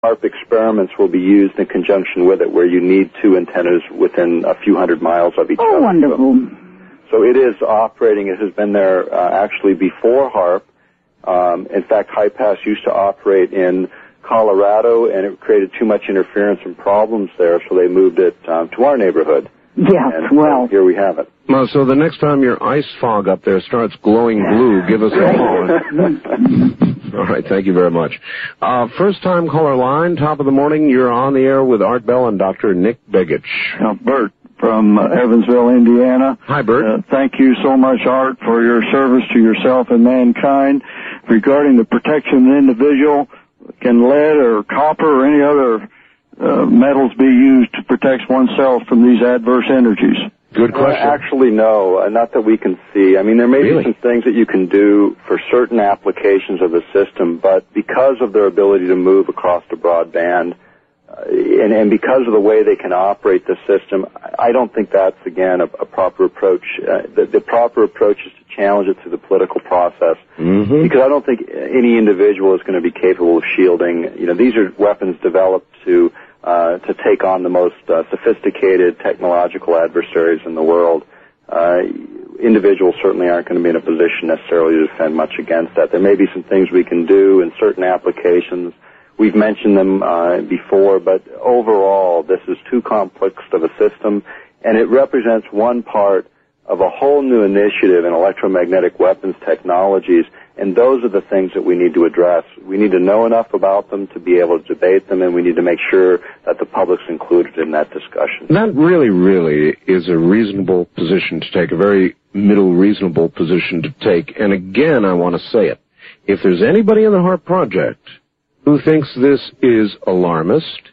HAARP experiments will be used in conjunction with it, where you need two antennas within a few hundred miles of each other. Oh, wonderful. So it is operating. It has been there actually before HAARP. In fact, Hi-Pass used to operate in Colorado, and it created too much interference and problems there, so they moved it to our neighborhood. Yes, and well. Here we have it. Well, so the next time your ice fog up there starts glowing blue, give us a call. All right, thank you very much. First-time caller line, top of the morning. You're on the air with Art Bell and Dr. Nick Begich. Bert from Evansville, Indiana. Hi, Bert. Thank you so much, Art, for your service to yourself and mankind. Regarding the protection of the individual, can lead or copper or any other metals be used to protect oneself from these adverse energies? Good question. Actually, no, not that we can see. I mean, there may be some things that you can do for certain applications of the system, but because of their ability to move across the broadband, and because of the way they can operate the system, I don't think that's, again, a proper approach. The proper approach is to challenge it through the political process, because I don't think any individual is going to be capable of shielding. You know, these are weapons developed to take on the most sophisticated technological adversaries in the world. Individuals certainly aren't going to be in a position necessarily to defend much against that. There may be some things we can do in certain applications. We've mentioned them before, but overall, this is too complex of a system, and it represents one part of a whole new initiative in electromagnetic weapons technologies, and those are the things that we need to address. We need to know enough about them to be able to debate them, and we need to make sure that the public's included in that discussion. That really is a reasonable position to take, a very middle reasonable position to take. And again, I want to say it. If there's anybody in the HAARP project who thinks this is alarmist,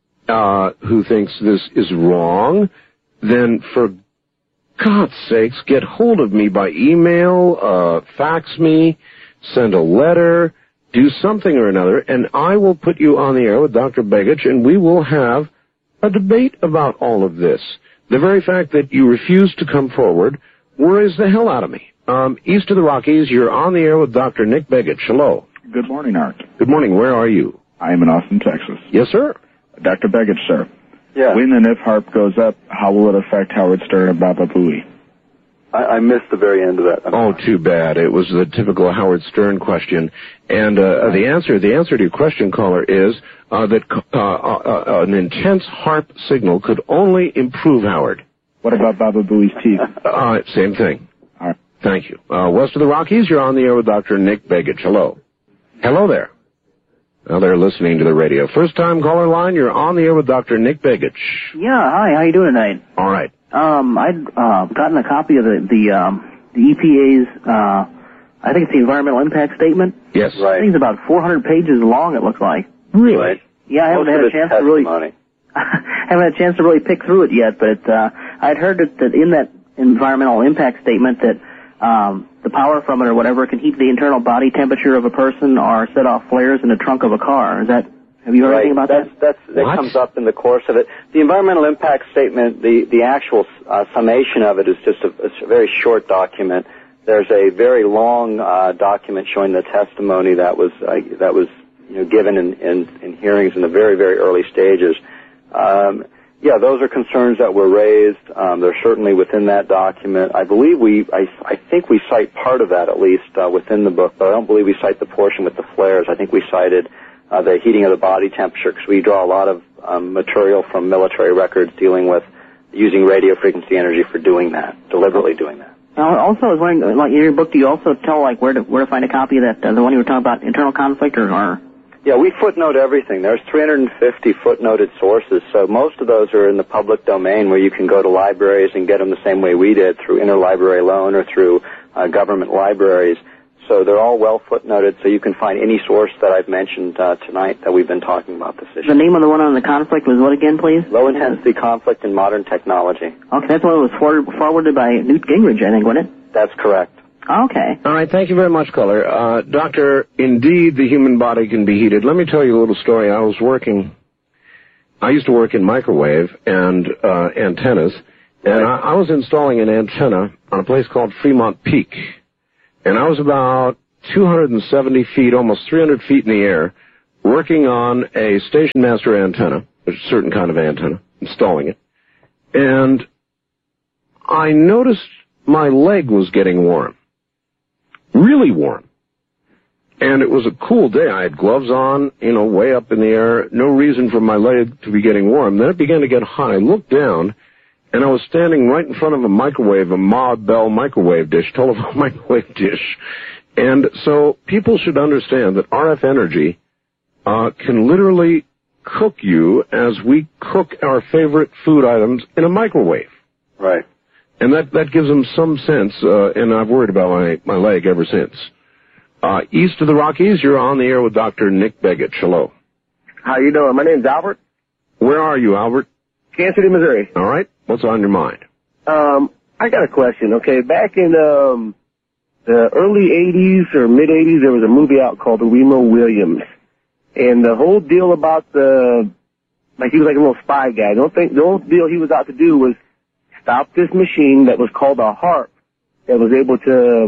who thinks this is wrong, then for God's sakes, get hold of me by email, fax me, send a letter, do something or another, and I will put you on the air with Dr. Begich, and we will have a debate about all of this. The very fact that you refuse to come forward worries the hell out of me. East of the Rockies, you're on the air with Dr. Nick Begich. Hello. Good morning, Art. Good morning. Where are you? I am in Austin, Texas. Yes, sir. Dr. Begich, sir. Yeah. When and if HAARP goes up, how will it affect Howard Stern and Baba Booey? I missed the very end of that. Oh, too bad. It was the typical Howard Stern question. And the answer to your question, caller, is that an intense HAARP signal could only improve Howard. What about Baba Booey's teeth? Same thing. All right. Thank you. West of the Rockies, you're on the air with Dr. Nick Begich. Hello. Hello there. Well, they're listening to the radio. First-time caller line, you're on the air with Dr. Nick Begich. Yeah, hi, how you doing tonight? All right. I'd gotten a copy of the EPA's, I think it's the environmental impact statement. Yes. Right. I think it's about 400 pages long, it looks like. Really? Right. Yeah, I haven't had a chance to really, haven't had a chance to really pick through it yet, but I'd heard that in that environmental impact statement that the power from it or whatever can heat the internal body temperature of a person or set off flares in the trunk of a car. Is that, have you heard anything about that? That comes up in the course of it. The environmental impact statement, the actual summation of it is just a very short document. There's a very long document showing the testimony that was given in hearings in the very, very early stages. Yeah, those are concerns that were raised. They're certainly within that document. I believe I think we cite part of that at least within the book, but I don't believe we cite the portion with the flares. I think we cited the heating of the body temperature because we draw a lot of material from military records dealing with using radio frequency energy for doing that, deliberately doing that. Also, I was wondering, like in your book, do you also tell like where to find a copy of that, the one you were talking about, internal conflict or? Yeah, we footnote everything. There's 350 footnoted sources, so most of those are in the public domain where you can go to libraries and get them the same way we did, through interlibrary loan or through government libraries. So they're all well footnoted, so you can find any source that I've mentioned tonight that we've been talking about this issue. The name of the one on the conflict was what again, please? Low-intensity conflict in modern technology. Okay, that's one that was forwarded by Newt Gingrich, I think, wasn't it? That's correct. Okay. All right, thank you very much, caller. Doctor, indeed, the human body can be heated. Let me tell you a little story. I used to work in microwave and antennas, and I was installing an antenna on a place called Fremont Peak. And I was about 270 feet, almost 300 feet in the air, working on a station master antenna, a certain kind of antenna, installing it, and I noticed my leg was getting warm. Really warm. And it was a cool day. I had gloves on, way up in the air. No reason for my leg to be getting warm. Then it began to get hot. I looked down, and I was standing right in front of a microwave, a Ma Bell microwave dish, telephone microwave dish. And so people should understand that RF energy can literally cook you as we cook our favorite food items in a microwave. Right. And that gives them some sense, and I've worried about my leg ever since. East of the Rockies, you're on the air with Dr. Nick Begich. Hello. How you doing? My name's Albert. Where are you, Albert? Kansas City, Missouri. All right. What's on your mind? I got a question. Okay, back in the early 80s or mid 80s, there was a movie out called Remo Williams. And the whole deal about he was like a little spy guy. The whole deal he was out to do was stop this machine that was called a HAARP that was able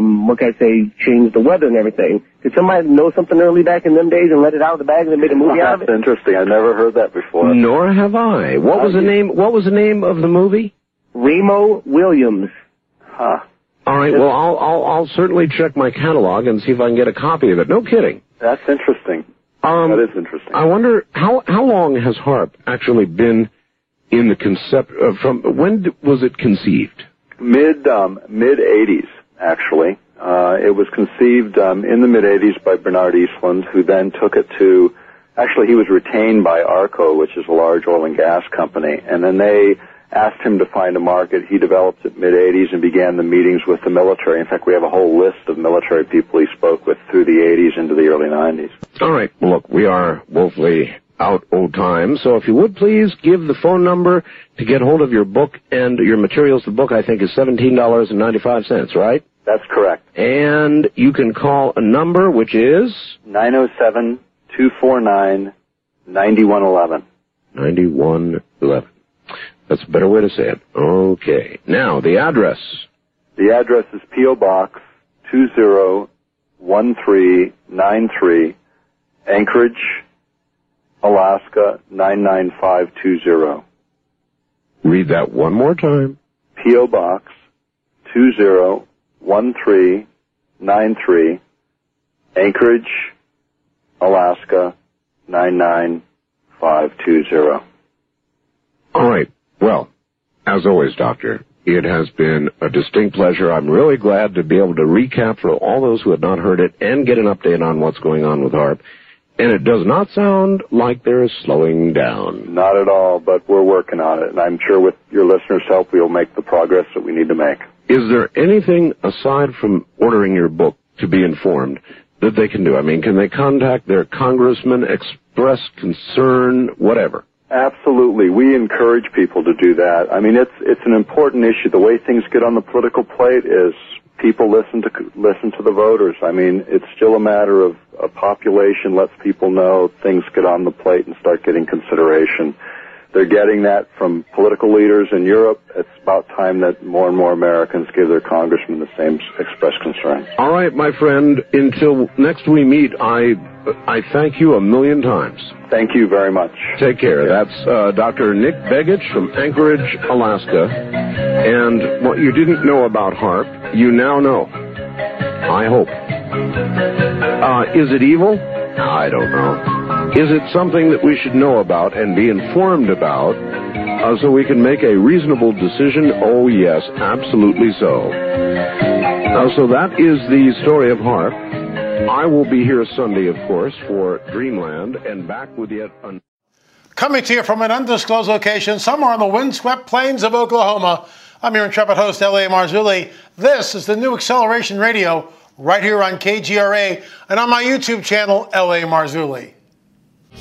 to, change the weather and everything. Did somebody know something early back in them days and let it out of the bag and they made a movie out of it? That's interesting. I never heard that before. Nor have I. What was the name of the movie? Remo Williams. Huh. All right. Well, I'll certainly check my catalog and see if I can get a copy of it. No kidding. That's interesting. That is interesting. I wonder how long has HAARP actually been in the concept from when was it conceived? Mid 80s, actually. It was conceived in the mid 80s by Bernard Eastland, who then took it to. Actually, he was retained by ARCO, which is a large oil and gas company, and then they asked him to find a market. He developed it mid 80s and began the meetings with the military. In fact, we have a whole list of military people he spoke with through the 80s into the early 90s. All right. Well, look, we are woefully out old time, so if you would please give the phone number to get hold of your book and your materials. The book, I think, is $17.95, right? That's correct. And you can call a number, which is? 907-249-9111. 9111. That's a better way to say it. Okay. Now, the address. The address is P.O. Box 201393, Anchorage, Alaska 99520. Read that one more time. P.O. Box 201393, Anchorage, Alaska 99520. All right. Well, as always, Doctor, it has been a distinct pleasure. I'm really glad to be able to recap for all those who had not heard it and get an update on what's going on with HAARP. And it does not sound like they're slowing down. Not at all, but we're working on it. And I'm sure with your listeners' help, we'll make the progress that we need to make. Is there anything, aside from ordering your book to be informed, that they can do? I mean, can they contact their congressman, express concern, whatever? Absolutely. We encourage people to do that. I mean, it's an important issue. The way things get on the political plate is people listen to the voters. I mean, it's still a matter of a population lets people know things get on the plate and start getting consideration. They're getting that from political leaders in Europe. It's about time that more and more Americans give their congressmen the same express concern. All right, my friend, until next we meet, I thank you a million times. Thank you very much. Take care. That's Dr. Nick Begich from Anchorage, Alaska. And what you didn't know about HAARP, you now know. I hope. Is it evil? I don't know. Is it something that we should know about and be informed about so we can make a reasonable decision? Oh, yes, absolutely so. So that is the story of HAARP. I will be here Sunday, of course, for Dreamland, and back with yet another. Coming to you from an undisclosed location somewhere on the windswept plains of Oklahoma, I'm your intrepid host, L.A. Marzulli. This is the new Acceleration Radio right here on KGRA and on my YouTube channel, L.A. Marzulli.